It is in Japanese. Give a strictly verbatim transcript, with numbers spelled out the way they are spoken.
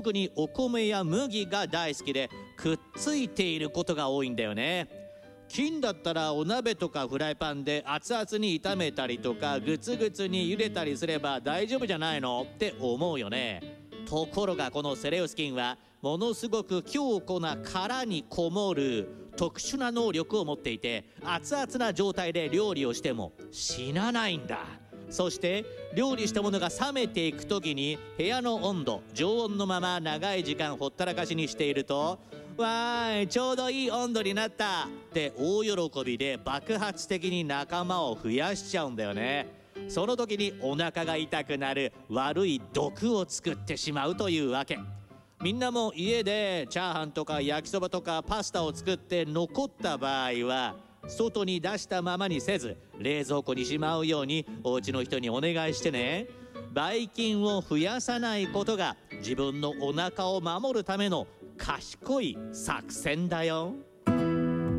特にお米や麦が大好きでくっついていることが多いんだよね。金だったらお鍋とかフライパンで熱々に炒めたりとかグツグツに茹でたりすれば大丈夫じゃないのって思うよね。ところがこのセレウス菌はものすごく強固な殻にこもる特殊な能力を持っていて、熱々な状態で料理をしても死なないんだ。そして料理したものが冷めていく時に部屋の温度常温のまま長い時間ほったらかしにしていると、わーいちょうどいい温度になったって大喜びで爆発的に仲間を増やしちゃうんだよね。その時にお腹が痛くなる悪い毒を作ってしまうというわけ。みんなも家でチャーハンとか焼きそばとかパスタを作って残った場合は外に出したままにせず冷蔵庫にしまうようにお家の人にお願いしてね。ばい菌を増やさないことが自分のお腹を守るための賢い作戦だよ。